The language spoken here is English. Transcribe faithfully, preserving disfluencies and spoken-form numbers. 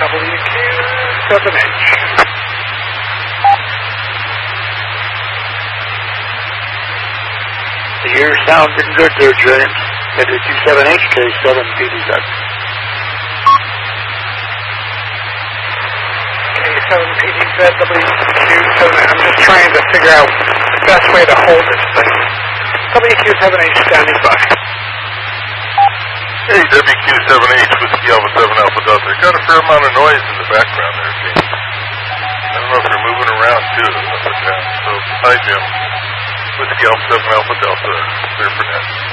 W Q seven H. You're sounding good there, James. W Q seven H K seven P D Z. K seven P D Z W Q seven H. I'm just trying to figure out the best way to hold this thing. W Q seven H standing by. Hey, W Q seven H, Whiskey Alpha seven Alpha Delta. Got a fair amount of noise in the background there, James. I don't know if they're moving around too, up and down. So, hi, Jim. Whiskey Alpha seven Alpha Delta, clear for net.